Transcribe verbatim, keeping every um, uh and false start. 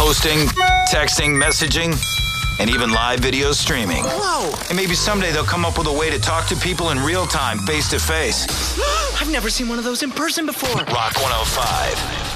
posting, texting, messaging, and even live video streaming. Whoa! And maybe someday they'll come up with a way to talk to people in real time, face to face. I've never seen one of those in person before. Rock one oh five.